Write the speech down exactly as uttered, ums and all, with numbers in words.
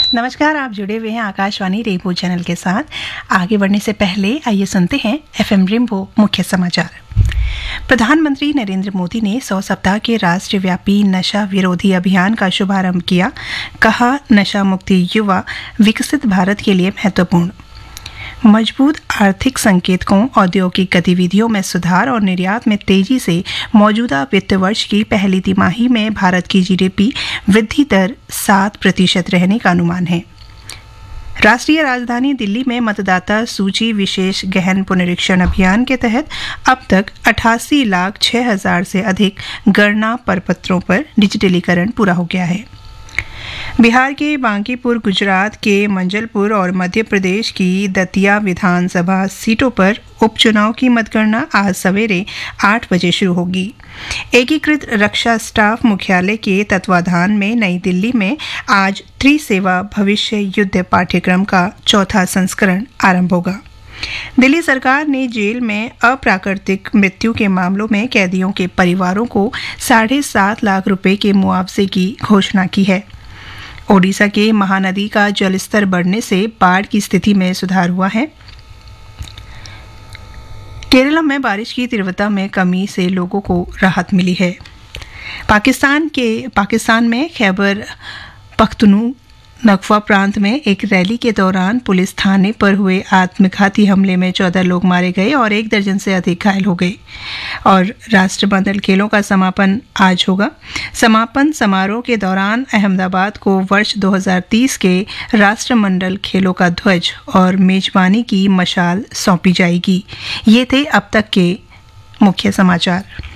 नमस्कार, आप जुड़े हुए हैं आकाशवाणी रेनबो चैनल के साथ। आगे बढ़ने से पहले आइए सुनते हैं एफएम रेनबो मुख्य समाचार। प्रधानमंत्री नरेंद्र मोदी ने सौ सप्ताह के राष्ट्रव्यापी नशा विरोधी अभियान का शुभारंभ किया। कहा, नशा मुक्ति युवा विकसित भारत के लिए महत्वपूर्ण। मजबूत आर्थिक संकेतकों, औद्योगिक गतिविधियों में सुधार और निर्यात में तेजी से मौजूदा वित्त वर्ष की पहली तिमाही में भारत की जीडीपी वृद्धि दर सात प्रतिशत रहने का अनुमान है। राष्ट्रीय राजधानी दिल्ली में मतदाता सूची विशेष गहन पुनरीक्षण अभियान के तहत अब तक अठासी लाख छह हजार से अधिक गणना प्रपत्रों पर डिजिटलीकरण पूरा हो गया है। बिहार के बांकीपुर, गुजरात के मंजलपुर और मध्य प्रदेश की दतिया विधानसभा सीटों पर उपचुनाव की मतगणना आज सवेरे आठ बजे शुरू होगी। एकीकृत रक्षा स्टाफ मुख्यालय के तत्वाधान में नई दिल्ली में आज त्रिसेवा भविष्य युद्ध पाठ्यक्रम का चौथा संस्करण आरंभ होगा। दिल्ली सरकार ने जेल में अप्राकृतिक मृत्यु के मामलों में कैदियों के परिवारों को साढ़े सात लाख रुपए के मुआवजे की घोषणा की है। ओडिशा के महानदी का जलस्तर बढ़ने से बाढ़ की स्थिति में सुधार हुआ है। केरल में बारिश की तीव्रता में कमी से लोगों को राहत मिली है। पाकिस्तान के पाकिस्तान में खैबर पख्तूनख्वा प्रांत में एक रैली के दौरान पुलिस थाने पर हुए आत्मघाती हमले में चौदह लोग मारे गए और एक दर्जन से अधिक घायल हो गए। और राष्ट्रमंडल खेलों का समापन आज होगा। समापन समारोह के दौरान अहमदाबाद को वर्ष दो हज़ार तीस के राष्ट्रमंडल खेलों का ध्वज और मेजबानी की मशाल सौंपी जाएगी। ये थे अब तक के मुख्य समाचार।